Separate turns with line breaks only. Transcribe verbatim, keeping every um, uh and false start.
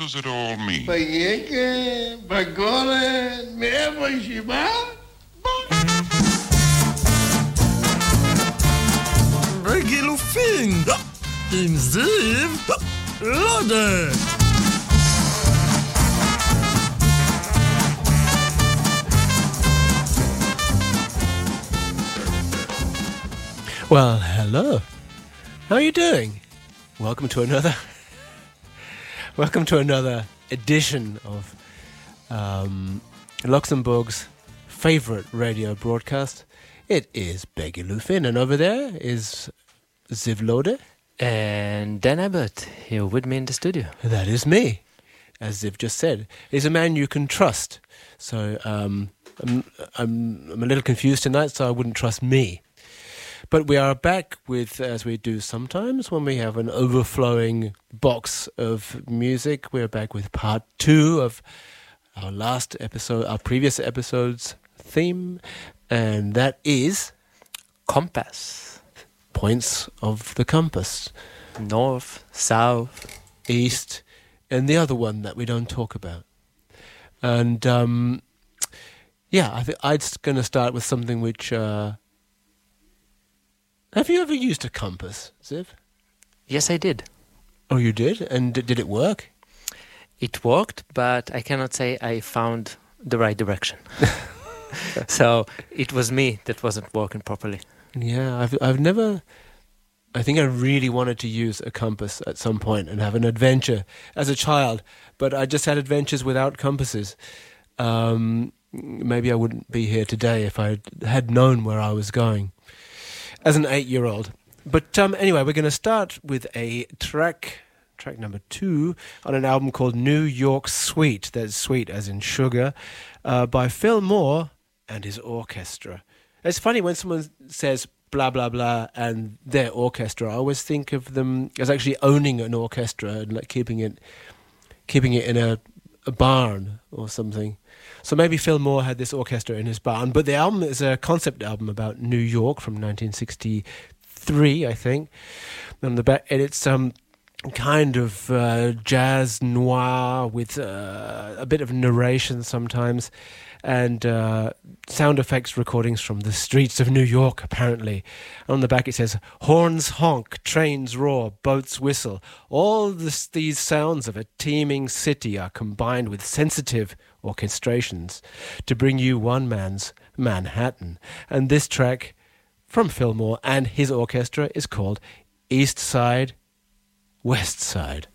does it all mean?
Payeke, Bagole, Mevo Shiba?
Begilufin עם זיו לודה.
Well, hello. How are you doing? Welcome to another Welcome to another edition of um, Luxembourg's favorite radio broadcast. It is Begilufin, and over there is Ziv Lode.
And Dan Abbott here with me in the studio.
That is me, as Ziv just said. He's a man you can trust. So um, I'm, I'm, I'm a little confused tonight, so I wouldn't trust me. But we are back with, as we do sometimes, when we have an overflowing box of music. We're back with part two of our last episode, our previous episode's theme, and that is
Compass.
Points of the compass.
North, south,
east, and the other one that we don't talk about. And um, yeah, I think I'm going to start with something which... Uh, Have you ever used a compass, Ziv?
Yes, I did.
Oh, you did? And d- did it work?
It worked, but I cannot say I found the right direction. So it was me that wasn't working properly.
Yeah, I've I've never... I think I really wanted to use a compass at some point and have an adventure as a child, but I just had adventures without compasses. Um, maybe I wouldn't be here today if I had known where I was going as an eight-year-old. But um, anyway, we're going to start with a track, track number two, on an album called New York Sweet, that's sweet as in sugar, uh, by Phil Moore and his orchestra. It's funny when someone says blah, blah, blah, and their orchestra, I always think of them as actually owning an orchestra and like keeping it keeping it in a, a barn or something. So maybe Phil Moore had this orchestra in his barn, but the album is a concept album about New York from nineteen sixty-three, I think. On the back, and it's um kind of uh, jazz noir with uh, a bit of narration sometimes, and uh, sound effects recordings from the streets of New York, apparently. On the back it says, horns honk, trains roar, boats whistle. All this, these sounds of a teeming city are combined with sensitive orchestrations to bring you one man's Manhattan. And this track from Phil Moore and his orchestra is called East Side, West Side.